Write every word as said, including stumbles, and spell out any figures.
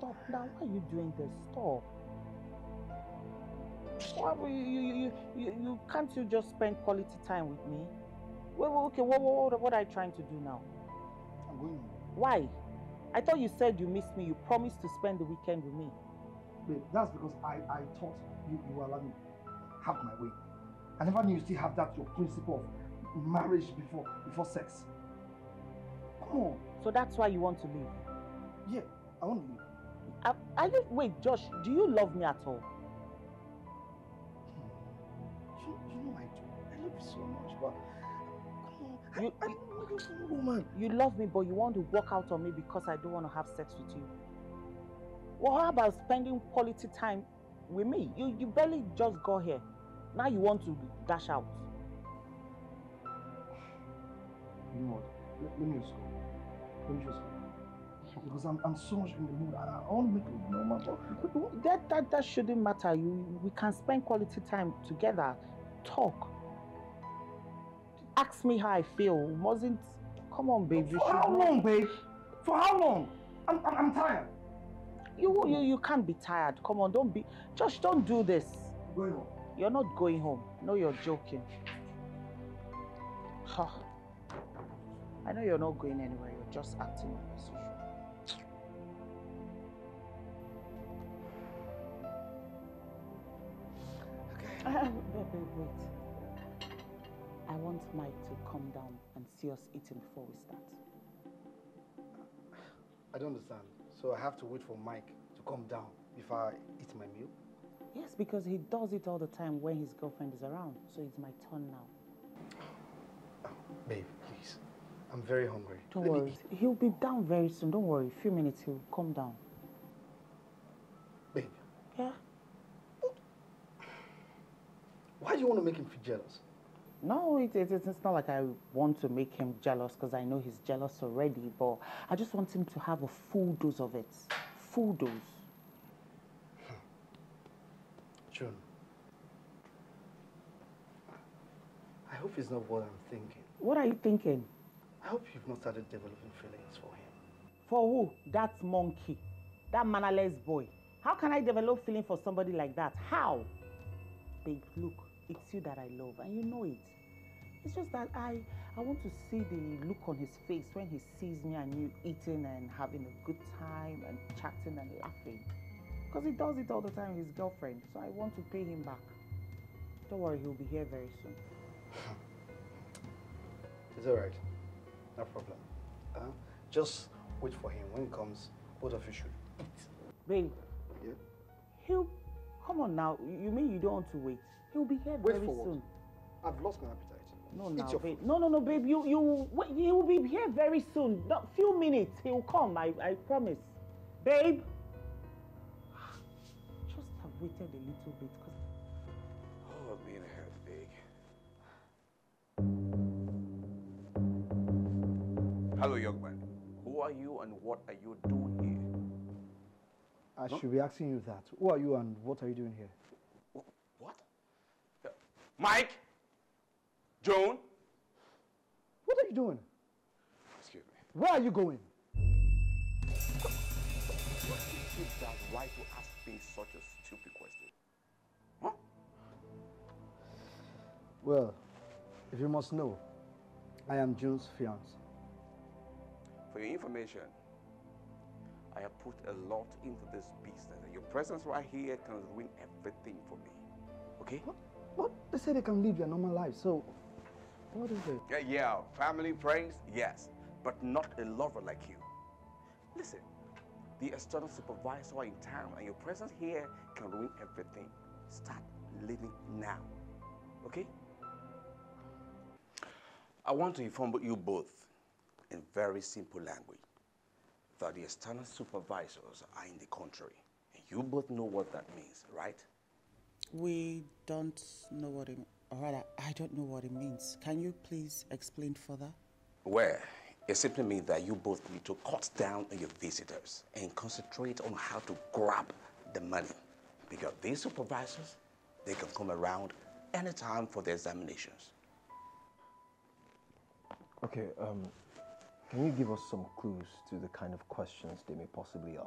Stop now. Why are you doing this? Stop. Why, you, you, you, you, you can't you just spend quality time with me? Wait, wait, okay, what, what, what are you trying to do now? I'm going home. Why? I thought you said you missed me. You promised to spend the weekend with me. Babe, that's because I, I thought you, you were allowing me have my way. I never knew you still have that, your principle of marriage before, before sex. Come on. So that's why you want to leave? Yeah, I want to leave. Are, are you, wait, Josh, do you love me at all? You, you know I do. I love you so much, but come on. You, I, I don't want you for a woman. You love me, but you want to walk out on me because I don't want to have sex with you. Well, how about spending quality time with me? You, you barely just got here. Now you want to dash out. You know what? Let, let me just go. Let me just go. Because I'm, I'm so much in the mood. I, I want to make it normal. That, that, that shouldn't matter. You, we can spend quality time together. Talk. Ask me how I feel. Wasn't... Come on, babe. For you how long, know. babe? For how long? I'm, I'm, I'm tired. You, you, you can't be tired. Come on, don't be... Josh, don't do this. I'm going home. You're not going home. No, you're joking. Huh. I know you're not going anywhere. You're just acting as usual. Okay. Uh, wait, wait, wait. I want Mike to come down and see us eating before we start. I don't understand. So I have to wait for Mike to come down before I eat my meal? Yes, because he does it all the time when his girlfriend is around. So it's my turn now. Oh, babe, please. I'm very hungry. Don't Let worry. He'll be down very soon. Don't worry. A few minutes, he'll come down. Babe. Yeah? Why do you want to make him feel jealous? No, it, it, it's not like I want to make him jealous because I know he's jealous already, but I just want him to have a full dose of it. Full dose. June, I hope it's not what I'm thinking. What are you thinking? I hope you've not started developing feelings for him. For who? That monkey. That mannerless boy. How can I develop feeling for somebody like that? How? Babe, look, it's you that I love and you know it. It's just that I, I want to see the look on his face when he sees me and you eating and having a good time and chatting and laughing. Because he does it all the time with his girlfriend. So I want to pay him back. Don't worry, he'll be here very soon. It's all right. No problem. Uh, just wait for him. When he comes, both of you should eat. Babe. Yeah? He'll... Come on now. You mean you don't want to wait? He'll be here wait very for soon. What? I've lost my appetite. No, Eat now, your babe. food. No, no, no, babe. You, you, wait, he will be here very soon. A few minutes, he will come. I, I promise. Babe. Just have waited a little bit, cause. Oh, me and a half big. Hello, young man. Who are you and what are you doing here? I huh? should be asking you that. Who are you and what are you doing here? What? Mike? Joan? What are you doing? Excuse me. Where are you going? What gives you that right to ask me such a stupid question? Huh? Well, if you must know, I am June's fiance. For your information, I have put a lot into this business, and your presence right here can ruin everything for me. Okay? What? What? They say they can live their normal life, so what is it? Yeah, yeah, family praise, yes, but not a lover like you. Listen, the external supervisor in town, and your presence here can ruin everything. Start living now, okay? I want to inform you both in very simple language that the external supervisors are in the country. And you both know what that means, right? We don't know what it means. Or rather, I don't know what it means. Can you please explain further? Well, it simply means that you both need to cut down on your visitors and concentrate on how to grab the money. Because these supervisors, they can come around anytime for the examinations. Okay, um, can you give us some clues to the kind of questions they may possibly